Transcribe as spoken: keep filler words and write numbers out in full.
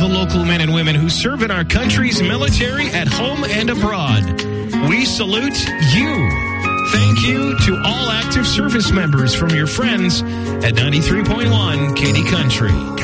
the local men and women who serve in our country's military at home and abroad. We salute you. Thank you to all active service members from your friends at ninety-three point one Katy Country.